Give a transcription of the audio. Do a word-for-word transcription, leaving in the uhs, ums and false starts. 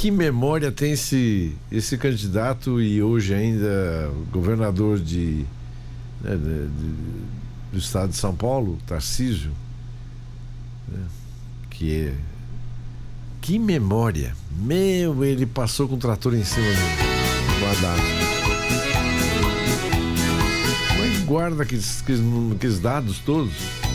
que memória tem esse, esse candidato e hoje ainda governador de, né, de, de, do estado de São Paulo, Tarcísio, né, que é, que memória, meu, ele passou com o trator em cima do, do Haddad. Como é que guarda aqueles, aqueles, aqueles dados todos?